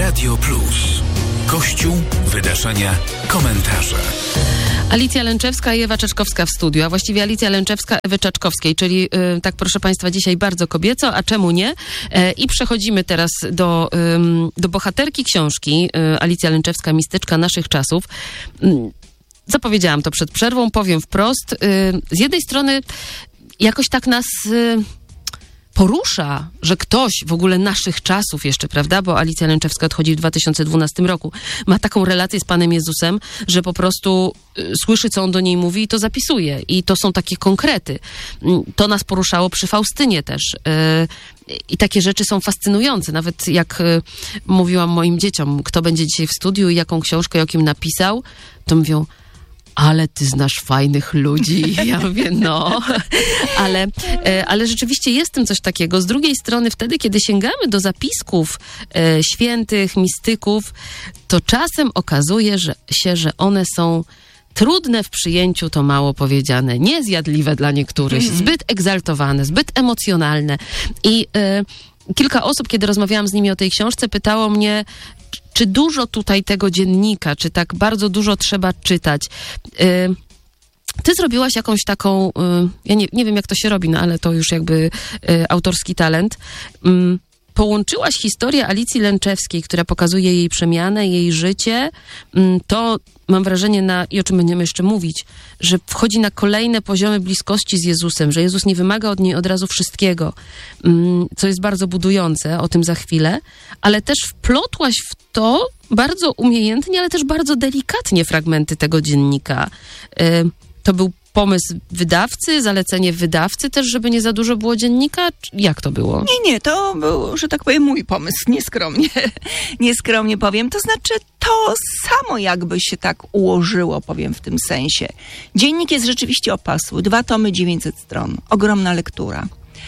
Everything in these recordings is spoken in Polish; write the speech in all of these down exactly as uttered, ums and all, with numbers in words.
Radio Plus. Kościół, wydarzenia, komentarze. Alicja Lęczewska i Ewa Czaczkowska w studiu, a właściwie Alicja Lęczewska Ewy Czaczkowskiej, czyli yy, tak proszę Państwa dzisiaj bardzo kobieco, a czemu nie? Yy, I przechodzimy teraz do, yy, do bohaterki książki, yy, Alicja Lęczewska, mistyczka naszych czasów. Yy, zapowiedziałam to przed przerwą, powiem wprost. Yy, z jednej strony jakoś tak nas... Yy, porusza, że ktoś w ogóle naszych czasów jeszcze, prawda, bo Alicja Lęczewska odchodzi w dwa tysiące dwunastym roku, ma taką relację z Panem Jezusem, że po prostu y, słyszy, co on do niej mówi i to zapisuje. I to są takie konkrety. Y, to nas poruszało przy Faustynie też. Y, I takie rzeczy są fascynujące. Nawet jak y, mówiłam moim dzieciom, kto będzie dzisiaj w studiu i jaką książkę, jakim napisał, to mówią, ale ty znasz fajnych ludzi. Ja mówię, no. Ale, ale rzeczywiście jest w tym coś takiego. Z drugiej strony wtedy, kiedy sięgamy do zapisków e, świętych, mistyków, to czasem okazuje że, się, że one są trudne w przyjęciu, to mało powiedziane, niezjadliwe dla niektórych, mm. zbyt egzaltowane, zbyt emocjonalne. I e, kilka osób, kiedy rozmawiałam z nimi o tej książce, pytało mnie, czy dużo tutaj tego dziennika, czy tak bardzo dużo trzeba czytać. Ty zrobiłaś jakąś taką, ja nie, nie wiem jak to się robi, no ale to już jakby autorski talent. Połączyłaś historię Alicji Lęczewskiej, która pokazuje jej przemianę, jej życie. To mam wrażenie, na, i o czym będziemy jeszcze mówić, że wchodzi na kolejne poziomy bliskości z Jezusem, że Jezus nie wymaga od niej od razu wszystkiego, co jest bardzo budujące, o tym za chwilę, ale też wplotłaś w to bardzo umiejętnie, ale też bardzo delikatnie fragmenty tego dziennika. To był pomysł wydawcy, zalecenie wydawcy też, żeby nie za dużo było dziennika? Jak to było? Nie, nie, to był, że tak powiem, mój pomysł, nieskromnie, nieskromnie powiem. To znaczy, to samo jakby się tak ułożyło, powiem w tym sensie. Dziennik jest rzeczywiście opasły, dwa tomy, dziewięćset stron, ogromna lektura.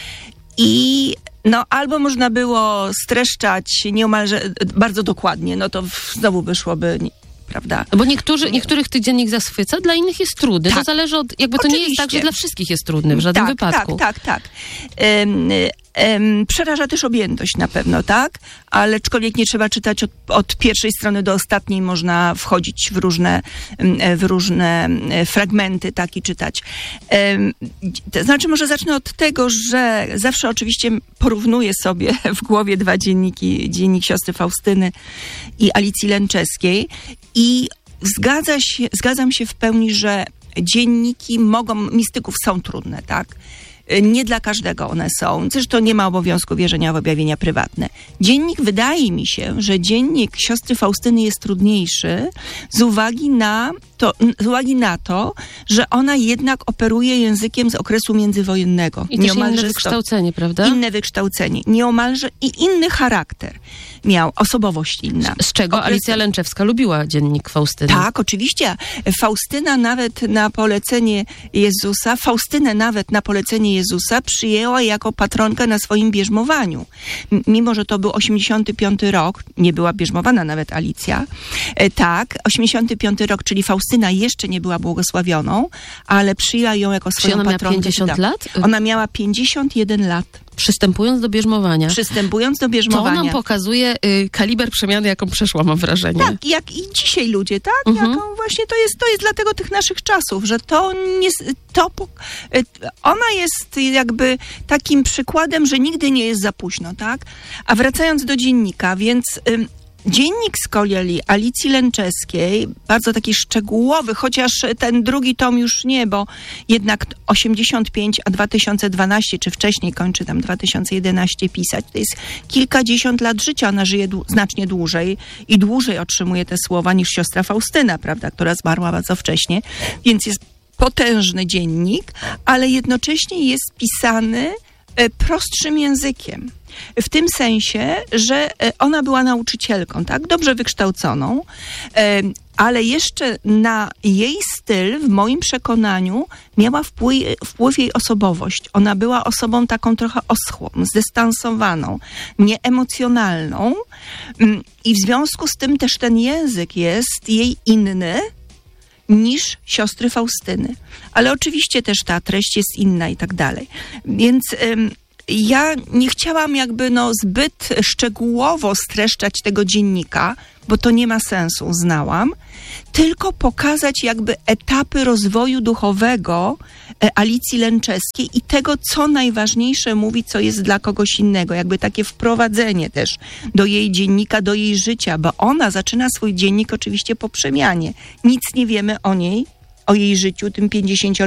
I no, albo można było streszczać nieomalże bardzo dokładnie, no to znowu wyszłoby... Prawda? Bo niektórzy, niektórych tych dziennik zachwyca, dla innych jest trudny. Tak. To zależy od, jakby to Oczywiście. nie jest tak, że dla wszystkich jest trudny w żadnym tak, wypadku. Tak, tak, tak. Um, um, przeraża też objętość na pewno, tak? Ale aczkolwiek nie trzeba czytać od, od pierwszej strony do ostatniej, można wchodzić w różne, w różne fragmenty, tak, i czytać. Um, to znaczy, może zacznę od tego, że zawsze oczywiście porównuję sobie w głowie dwa dzienniki, dziennik siostry Faustyny i Alicji Lęczewskiej. I zgadza się, zgadzam się w pełni, że dzienniki mogą, mistyków są trudne, tak? Nie dla każdego one są. Zresztą nie ma obowiązku wierzenia w objawienia prywatne. Dziennik, wydaje mi się, że dziennik siostry Faustyny jest trudniejszy z uwagi na to, z uwagi na to, że ona jednak operuje językiem z okresu międzywojennego. I też inne wykształcenie, prawda? Inne wykształcenie. Nieomalże i inny charakter miał, osobowość inna. Z czego Okres... Alicja Lęczewska lubiła dziennik Faustyny. Tak, oczywiście. Faustyna nawet na polecenie Jezusa, Faustynę nawet na polecenie Jezusa przyjęła jako patronkę na swoim bierzmowaniu. M- mimo, że to był osiemdziesiąty piąty rok, nie była bierzmowana nawet Alicja. E, tak, osiemdziesiąty piąty rok, czyli Faustyna jeszcze nie była błogosławioną, ale przyjęła ją jako swoją patronkę. Czy ona patronkę. miała pięćdziesiąt lat? Ona miała pięćdziesiąt jeden lat. Przystępując do bierzmowania. Przystępując do bierzmowania. To nam pokazuje y, kaliber przemiany, jaką przeszła, mam wrażenie. Tak, jak i dzisiaj ludzie, tak? Mhm. Jaką właśnie to jest, to jest dlatego tych naszych czasów, że to nie, to, ona jest jakby takim przykładem, że nigdy nie jest za późno, tak? A wracając do dziennika, więc... Ym, Dziennik z kolei Alicji Lęczewskiej, bardzo taki szczegółowy, chociaż ten drugi tom już nie, bo jednak osiemdziesiąt pięć, a dwa tysiące dwanaście, czy wcześniej kończy tam dwa tysiące jedenaście pisać. To jest kilkadziesiąt lat życia, ona żyje dłu- znacznie dłużej i dłużej otrzymuje te słowa niż siostra Faustyna, prawda, która zmarła bardzo wcześnie, więc jest potężny dziennik, ale jednocześnie jest pisany e, prostszym językiem. W tym sensie, że ona była nauczycielką, tak? Dobrze wykształconą, ale jeszcze na jej styl, w moim przekonaniu, miała wpływ, wpływ jej osobowość. Ona była osobą taką trochę oschłą, zdystansowaną, nieemocjonalną i w związku z tym też ten język jest jej inny niż siostry Faustyny. Ale oczywiście też ta treść jest inna i tak dalej. Więc... ja nie chciałam jakby no zbyt szczegółowo streszczać tego dziennika, bo to nie ma sensu, uznałam, tylko pokazać jakby etapy rozwoju duchowego Alicji Lęczewskiej i tego, co najważniejsze mówi, co jest dla kogoś innego. Jakby takie wprowadzenie też do jej dziennika, do jej życia, bo ona zaczyna swój dziennik oczywiście po przemianie. Nic nie wiemy o niej, o jej życiu, tym pięćdziesięcioletnim